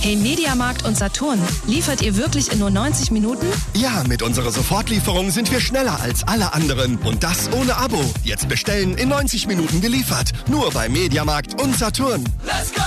Hey Mediamarkt und Saturn, liefert ihr wirklich in nur 90 Minuten? Ja, mit unserer Sofortlieferung sind wir schneller als alle anderen. Und das ohne Abo. Jetzt bestellen, in 90 Minuten geliefert. Nur bei Mediamarkt und Saturn. Let's go!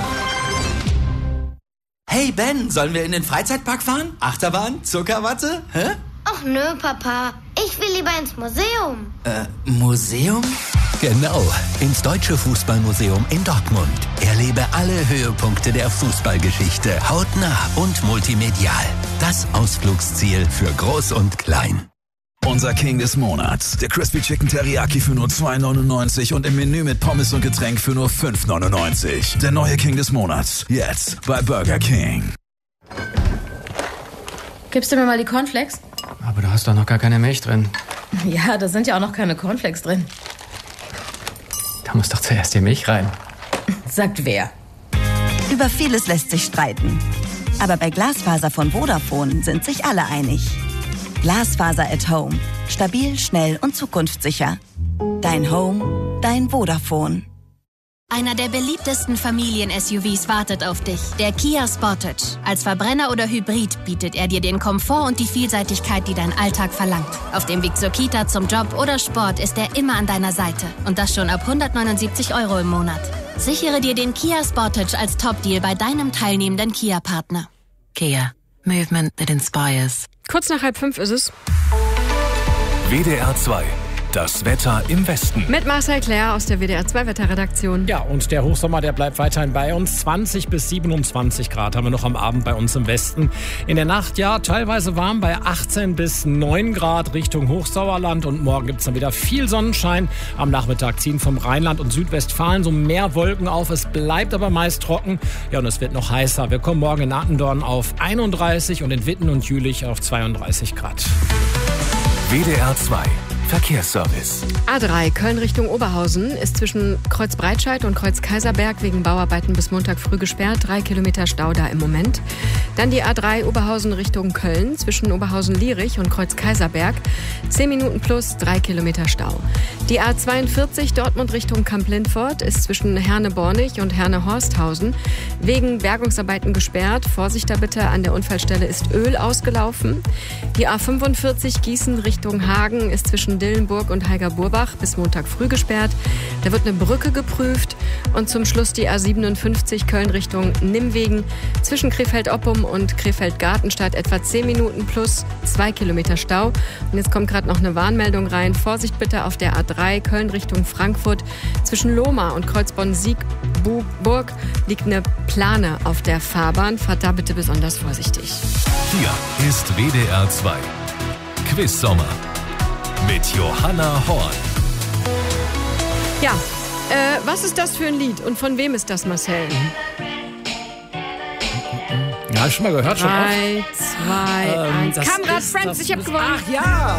Hey Ben, sollen wir in den Freizeitpark fahren? Achterbahn? Zuckerwatte? Hä? Ach nö, Papa. Ich will lieber ins Museum. Museum? Genau, ins Deutsche Fußballmuseum in Dortmund. Erlebe alle Höhepunkte der Fußballgeschichte hautnah und multimedial. Das Ausflugsziel für Groß und Klein. Unser King des Monats. Der Crispy Chicken Teriyaki für nur $2,99 und im Menü mit Pommes und Getränk für nur $5,99. Der neue King des Monats. Jetzt bei Burger King. Gibst du mir mal die Cornflakes? Aber da hast doch noch gar keine Milch drin. Ja, da sind ja auch noch keine Cornflakes drin. Da muss doch zuerst die Milch rein. Sagt wer? Über vieles lässt sich streiten. Aber bei Glasfaser von Vodafone sind sich alle einig. Glasfaser at Home. Stabil, schnell und zukunftssicher. Dein Home, dein Vodafone. Einer der beliebtesten Familien-SUVs wartet auf dich. Der Kia Sportage. Als Verbrenner oder Hybrid bietet er dir den Komfort und die Vielseitigkeit, die dein Alltag verlangt. Auf dem Weg zur Kita, zum Job oder Sport ist er immer an deiner Seite. Und das schon ab €179 im Monat. Sichere dir den Kia Sportage als Top-Deal bei deinem teilnehmenden Kia-Partner. Kia. Movement that inspires. Kurz nach 4:30 ist es. WDR 2. Das Wetter im Westen. Mit Marcel Claire aus der WDR 2 Wetterredaktion. Ja, und der Hochsommer, der bleibt weiterhin bei uns. 20 bis 27 Grad haben wir noch am Abend bei uns im Westen. In der Nacht, ja, teilweise warm bei 18 bis 9 Grad Richtung Hochsauerland. Und morgen gibt es dann wieder viel Sonnenschein. Am Nachmittag ziehen vom Rheinland und Südwestfalen so mehr Wolken auf. Es bleibt aber meist trocken. Ja, und es wird noch heißer. Wir kommen morgen in Attendorn auf 31 und in Witten und Jülich auf 32 Grad. WDR 2. Verkehrsservice. A3 Köln Richtung Oberhausen ist zwischen Kreuz Breitscheid und Kreuz Kaiserberg wegen Bauarbeiten bis Montag früh gesperrt. 3 Kilometer Stau da im Moment. Dann die A3 Oberhausen Richtung Köln zwischen Oberhausen-Lierich und Kreuz Kaiserberg. 10 Minuten plus 3 Kilometer Stau. Die A42 Dortmund Richtung Kamp-Lindfort ist zwischen Herne-Bornig und Herne-Horsthausen wegen Bergungsarbeiten gesperrt. Vorsicht da bitte, an der Unfallstelle ist Öl ausgelaufen. Die A45 Gießen Richtung Hagen ist zwischen Dillenburg und Heiger-Burbach bis Montag früh gesperrt. Da wird eine Brücke geprüft. Und zum Schluss die A57 Köln Richtung Nimwegen zwischen Krefeld-Oppum und Krefeld-Gartenstadt etwa 10 Minuten plus 2 Kilometer Stau. Und jetzt kommt gerade noch eine Warnmeldung rein. Vorsicht bitte auf der A3 Köln Richtung Frankfurt. Zwischen Lohmar und Kreuzbonn-Siegburg liegt eine Plane auf der Fahrbahn. Fahrt da bitte besonders vorsichtig. Hier ist WDR 2. Quiz-Sommer mit Johanna Horn. Ja, was ist das für ein Lied und von wem ist das, Marcel? Ja, hab ich schon mal gehört. 3, 2, 1. Kamerad Friends, ich hab gewonnen. Ach ja!